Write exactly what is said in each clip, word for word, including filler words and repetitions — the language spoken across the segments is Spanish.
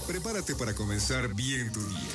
Prepárate para comenzar bien tu día.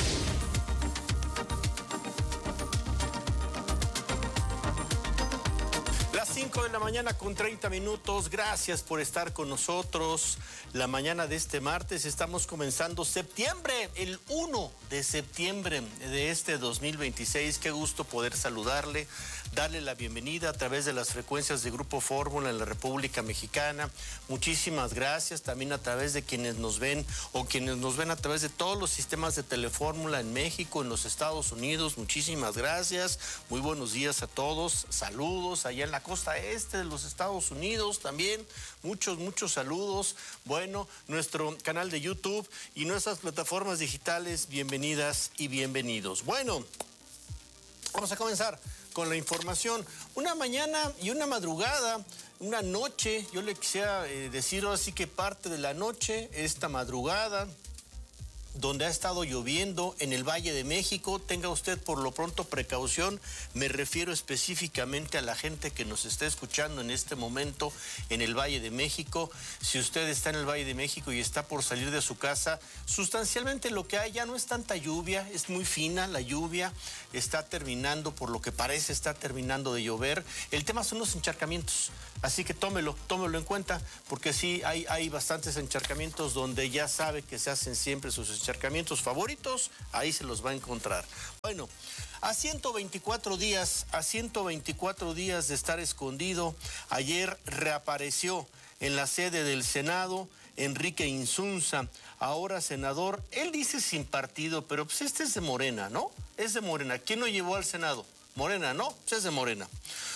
cinco de la mañana con treinta minutos, gracias por estar con nosotros. La mañana de este martes estamos comenzando septiembre, el primero de septiembre de este dos mil veintiséis. Qué gusto poder saludarle, darle la bienvenida a través de las frecuencias de Grupo Fórmula en la República Mexicana. Muchísimas gracias también a través de quienes nos ven o quienes nos ven a través de todos los sistemas de Telefórmula en México, en los Estados Unidos. Muchísimas gracias, muy buenos días a todos, saludos allá en la costa este de los Estados Unidos también, muchos, muchos saludos. Bueno, nuestro canal de YouTube y nuestras plataformas digitales, bienvenidas y bienvenidos. Bueno, vamos a comenzar con la información. Una mañana y una madrugada, una noche, yo le quisiera eh, decir así que parte de la noche, esta madrugada, donde ha estado lloviendo en el Valle de México. Tenga usted por lo pronto precaución, me refiero específicamente a la gente que nos está escuchando en este momento en el Valle de México. Si usted está en el Valle de México y está por salir de su casa, sustancialmente lo que hay ya no es tanta lluvia, es muy fina la lluvia, está terminando, por lo que parece está terminando de llover. El tema son los encharcamientos, así que tómelo, tómelo en cuenta, porque sí hay, hay bastantes encharcamientos donde ya sabe que se hacen siempre sus encharcamientos favoritos, ahí se los va a encontrar. Bueno, a ciento veinticuatro días, a ciento veinticuatro días de estar escondido, ayer reapareció en la sede del Senado Enrique Insunza, ahora senador. Él dice sin partido, pero pues este es de Morena, ¿no? Es de Morena. ¿Quién lo llevó al Senado? Morena, ¿no? Pues es de Morena.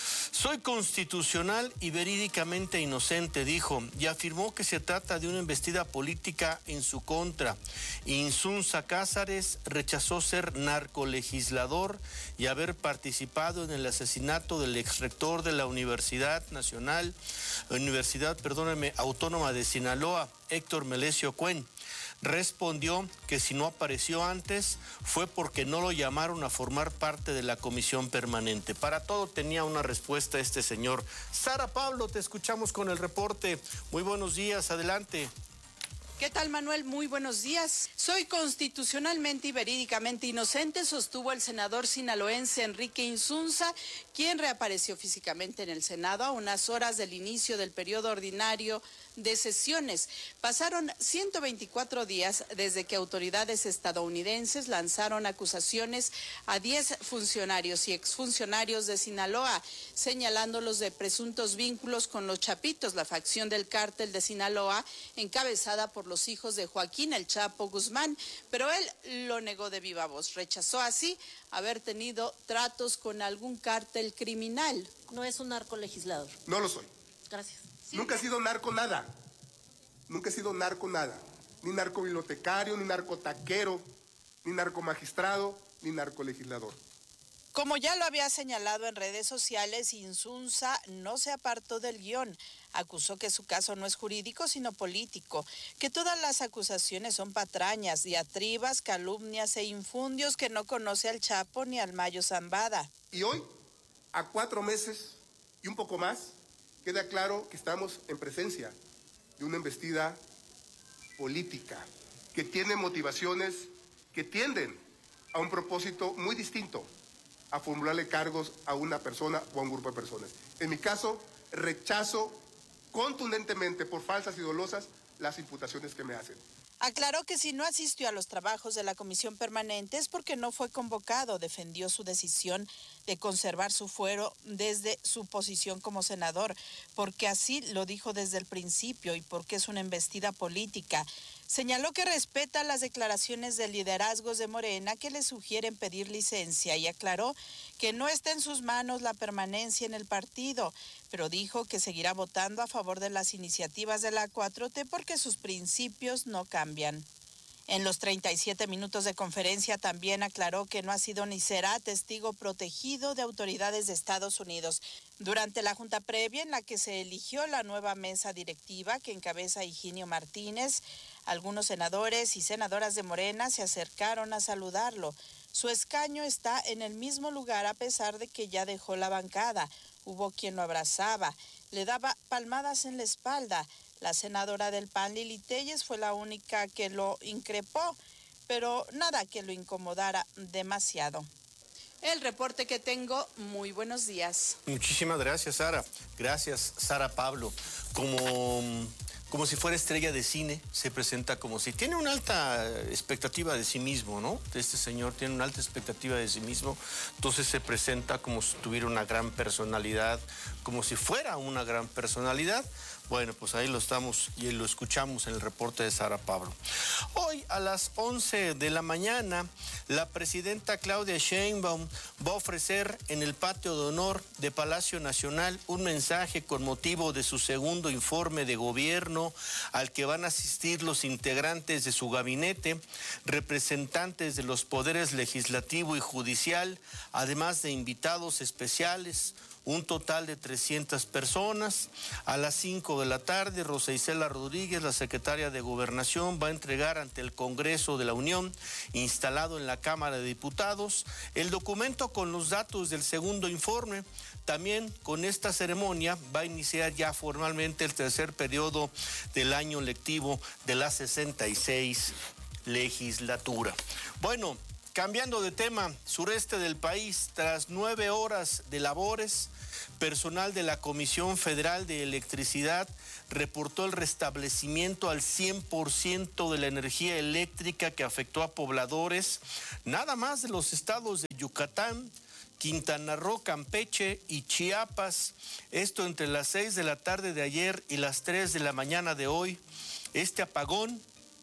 Soy constitucional y verídicamente inocente, dijo, y afirmó que se trata de una embestida política en su contra. Insunza Cázares rechazó ser narcolegislador y haber participado en el asesinato del exrector de la Universidad Nacional, Universidad, perdóneme, Autónoma de Sinaloa, Héctor Melesio Cuen. Respondió que si no apareció antes fue porque no lo llamaron a formar parte de la comisión permanente. Para todo tenía una respuesta este señor. Sara Pablo, te escuchamos con el reporte. Muy buenos días, adelante. ¿Qué tal, Manuel? Muy buenos días. Soy constitucionalmente y verídicamente inocente, sostuvo el senador sinaloense Enrique Insunza, quien reapareció físicamente en el Senado a unas horas del inicio del periodo ordinario de sesiones. Pasaron ciento veinticuatro días desde que autoridades estadounidenses lanzaron acusaciones a diez funcionarios y exfuncionarios de Sinaloa, señalándolos de presuntos vínculos con los Chapitos, la facción del cártel de Sinaloa, encabezada por los hijos de Joaquín El Chapo Guzmán, pero él lo negó de viva voz. Rechazó así haber tenido tratos con algún cártel criminal. No es un narcolegislador. No lo soy. Gracias. ¿Sí? Nunca he sido narco nada. Nunca he sido narco nada. Ni narcobibliotecario, ni narcotaquero, ni narcomagistrado, ni narcolegislador. Como ya lo había señalado en redes sociales, Insunza no se apartó del guión. Acusó que su caso no es jurídico, sino político, que todas las acusaciones son patrañas, diatribas, calumnias e infundios que no conoce al Chapo ni al Mayo Zambada. Y hoy, a cuatro meses y un poco más, queda claro que estamos en presencia de una embestida política que tiene motivaciones que tienden a un propósito muy distinto, a formularle cargos a una persona o a un grupo de personas. En mi caso, rechazo contundentemente por falsas y dolosas las imputaciones que me hacen. Aclaró que si no asistió a los trabajos de la comisión permanente es porque no fue convocado. Defendió su decisión de conservar su fuero desde su posición como senador, porque así lo dijo desde el principio y porque es una embestida política. Señaló que respeta las declaraciones de liderazgos de Morena que le sugieren pedir licencia y aclaró que no está en sus manos la permanencia en el partido, pero dijo que seguirá votando a favor de las iniciativas de la cuatro T porque sus principios no cambian. En los treinta y siete minutos de conferencia también aclaró que no ha sido ni será testigo protegido de autoridades de Estados Unidos. Durante la junta previa en la que se eligió la nueva mesa directiva que encabeza Higinio Martínez, algunos senadores y senadoras de Morena se acercaron a saludarlo. Su escaño está en el mismo lugar a pesar de que ya dejó la bancada. Hubo quien lo abrazaba, le daba palmadas en la espalda. La senadora del P A N, Lili Téllez, fue la única que lo increpó, pero nada que lo incomodara demasiado. El reporte que tengo, muy buenos días. Muchísimas gracias, Sara. Gracias, Sara Pablo. Como, como si fuera estrella de cine, se presenta como si... Tiene una alta expectativa de sí mismo, ¿no? Este señor tiene una alta expectativa de sí mismo, entonces se presenta como si tuviera una gran personalidad, como si fuera una gran personalidad. Bueno, pues ahí lo estamos y lo escuchamos en el reporte de Sara Pablo. Hoy a las once de la mañana, la presidenta Claudia Sheinbaum va a ofrecer en el patio de honor de Palacio Nacional un mensaje con motivo de su segundo informe de gobierno, al que van a asistir los integrantes de su gabinete, representantes de los poderes legislativo y judicial, además de invitados especiales. Un total de trescientas personas. A las cinco de la tarde, Rosa Isela Rodríguez, la secretaria de Gobernación, va a entregar ante el Congreso de la Unión, instalado en la Cámara de Diputados, el documento con los datos del segundo informe. También con esta ceremonia va a iniciar ya formalmente el tercer periodo del año lectivo de la sesenta y seis legislatura. Bueno, cambiando de tema, sureste del país, tras nueve horas de labores, personal de la Comisión Federal de Electricidad reportó el restablecimiento al cien por ciento de la energía eléctrica que afectó a pobladores, nada más de los estados de Yucatán, Quintana Roo, Campeche y Chiapas. Esto entre las seis de la tarde de ayer y las tres de la mañana de hoy. Este apagón,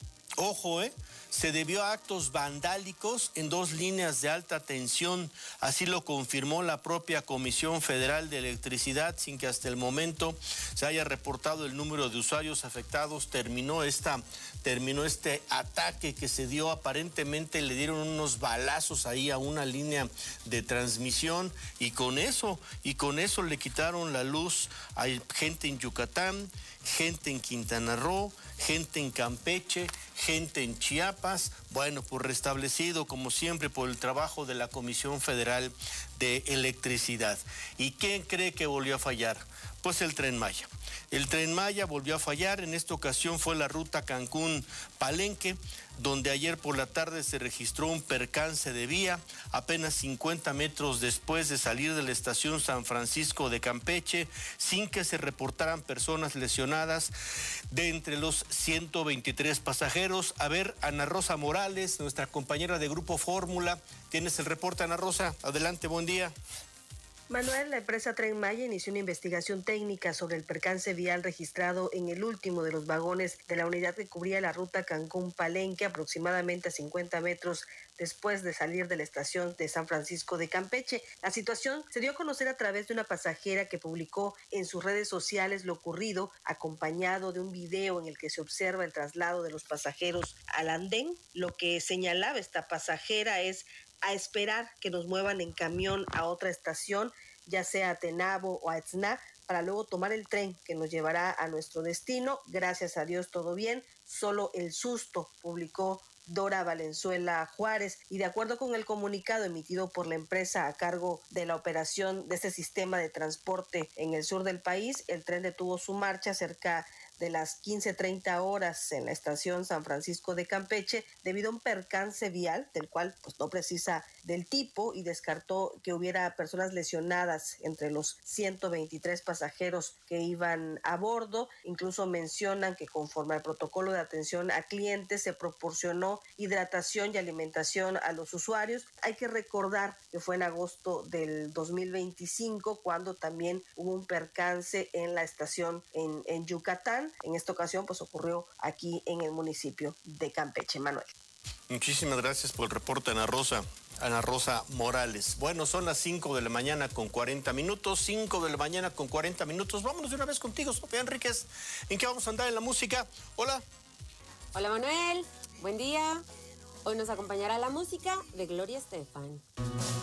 ojo, eh, se debió a actos vandálicos en dos líneas de alta tensión, así lo confirmó la propia Comisión Federal de Electricidad, sin que hasta el momento se haya reportado el número de usuarios afectados. Terminó esta, terminó este ataque que se dio, aparentemente le dieron unos balazos ahí a una línea de transmisión y con eso, y con eso le quitaron la luz a gente en Yucatán, gente en Quintana Roo, gente en Campeche, gente en Chiapas. Bueno, pues restablecido como siempre por el trabajo de la Comisión Federal de Electricidad. ¿Y quién cree que volvió a fallar? Pues el Tren Maya. El Tren Maya volvió a fallar, en esta ocasión fue la ruta Cancún-Palenque, donde ayer por la tarde se registró un percance de vía, apenas cincuenta metros después de salir de la estación San Francisco de Campeche, sin que se reportaran personas lesionadas de entre los ciento veintitrés pasajeros. A ver, Ana Rosa Morales, nuestra compañera de Grupo Fórmula, tienes el reporte, Ana Rosa, adelante, buen día. Manuel, la empresa Tren Maya inició una investigación técnica sobre el percance vial registrado en el último de los vagones de la unidad que cubría la ruta Cancún-Palenque, aproximadamente a cincuenta metros después de salir de la estación de San Francisco de Campeche. La situación se dio a conocer a través de una pasajera que publicó en sus redes sociales lo ocurrido, acompañado de un video en el que se observa el traslado de los pasajeros al andén. Lo que señalaba esta pasajera es: a esperar que nos muevan en camión a otra estación, ya sea a Tenabo o a Etzna, para luego tomar el tren que nos llevará a nuestro destino. Gracias a Dios todo bien, solo el susto, publicó Dora Valenzuela Juárez. Y de acuerdo con el comunicado emitido por la empresa a cargo de la operación de este sistema de transporte en el sur del país, el tren detuvo su marcha cerca de las quince treinta horas en la estación San Francisco de Campeche debido a un percance vial del cual pues no precisa del tipo, y descartó que hubiera personas lesionadas entre los ciento veintitrés pasajeros que iban a bordo. Incluso mencionan que conforme al protocolo de atención a clientes se proporcionó hidratación y alimentación a los usuarios. Hay que recordar que fue en agosto del dos mil veinticinco cuando también hubo un percance en la estación en, en Yucatán. En esta ocasión pues ocurrió aquí en el municipio de Campeche. Manuel. Muchísimas gracias por el reporte, Ana Rosa. Ana Rosa Morales. Bueno, son las cinco de la mañana con cuarenta minutos, cinco de la mañana con cuarenta minutos. Vámonos de una vez contigo, Sofía Enríquez. ¿En qué vamos a andar en la música? Hola. Hola, Manuel. Buen día. Hoy nos acompañará la música de Gloria Estefan.